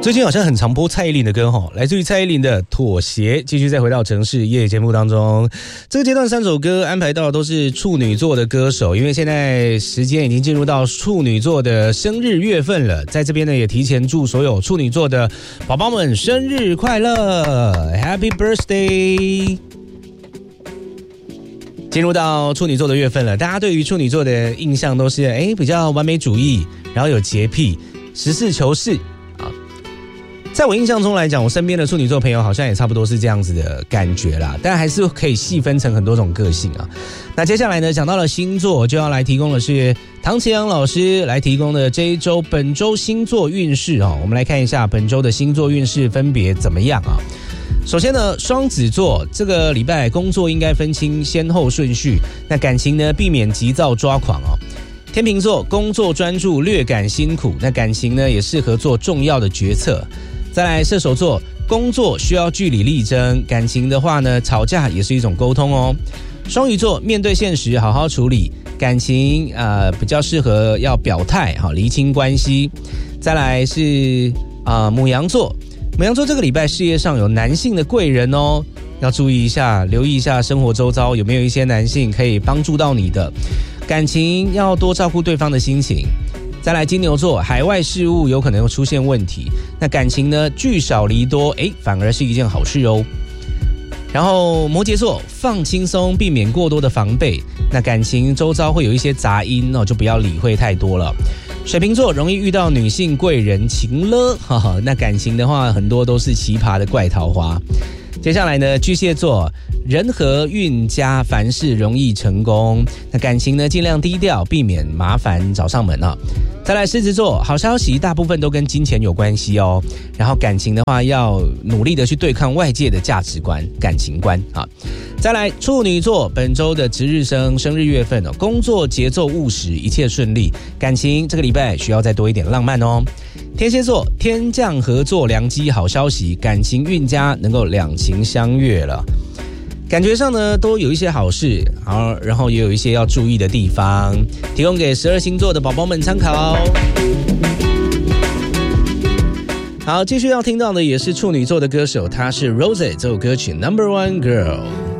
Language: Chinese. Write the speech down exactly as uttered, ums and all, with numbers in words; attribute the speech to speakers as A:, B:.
A: 最近好像很常播蔡依林的歌齁，来自于蔡依林的《妥协》。继续再回到城市夜节目当中，这个阶段三首歌安排到的都是处女座的歌手，因为现在时间已经进入到处女座的生日月份了，在这边呢也提前祝所有处女座的宝宝们生日快乐 ，Happy Birthday！ 进入到处女座的月份了，大家对于处女座的印象都是哎比较完美主义，然后有洁癖，实事求是。在我印象中来讲，我身边的处女座朋友好像也差不多是这样子的感觉啦，但还是可以细分成很多种个性啊。那接下来呢，讲到了星座，就要来提供的是唐启阳老师来提供的这一周本周星座运势啊。我们来看一下本周的星座运势分别怎么样啊？首先呢，双子座这个礼拜工作应该分清先后顺序，那感情呢避免急躁抓狂哦。天秤座工作专注略感辛苦，那感情呢也适合做重要的决策。再来射手座，工作需要据理力争，感情的话呢，吵架也是一种沟通哦。双鱼座面对现实好好处理，感情呃比较适合要表态好厘清关系。再来是啊、呃、牡羊座，牡羊座这个礼拜事业上有男性的贵人哦，要注意一下，留意一下生活周遭有没有一些男性可以帮助到你的。感情要多照顾对方的心情。再来金牛座，海外事务有可能出现问题，那感情呢聚少离多，诶反而是一件好事哦。然后摩羯座放轻松，避免过多的防备，那感情周遭会有一些杂音哦，就不要理会太多了。水瓶座容易遇到女性贵人情勒，哈哈，那感情的话很多都是奇葩的怪桃花。接下来呢，巨蟹座人和运佳，凡事容易成功，那感情呢尽量低调，避免麻烦找上门啊。再来狮子座，好消息大部分都跟金钱有关系哦，然后感情的话要努力的去对抗外界的价值观、感情观啊。再来处女座，本周的值日生生日月份哦，工作节奏务实，一切顺利，感情这个礼拜需要再多一点浪漫哦。天蝎座天降合作良机，好消息，感情运佳，能够两情相悦了。感觉上呢都有一些好事，好，然后也有一些要注意的地方，提供给十二星座的宝宝们参考。好，继续要听到的也是处女座的歌手，他是 Rose， 这首歌曲 Number One Girl。